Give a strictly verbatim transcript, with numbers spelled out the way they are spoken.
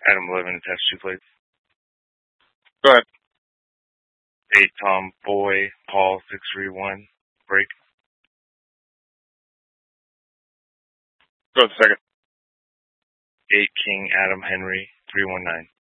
Adam eleven, attach two plates. Go ahead. eight Tom Boy, Paul six three one, break. Go ahead, second. eight King Adam Henry, three one nine.